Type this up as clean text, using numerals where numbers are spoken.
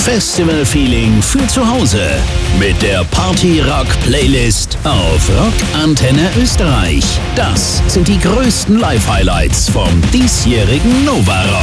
Festival-Feeling für zu Hause mit der Party-Rock-Playlist auf Rock Antenne Österreich. Das sind die größten Live-Highlights vom diesjährigen Nova Rock.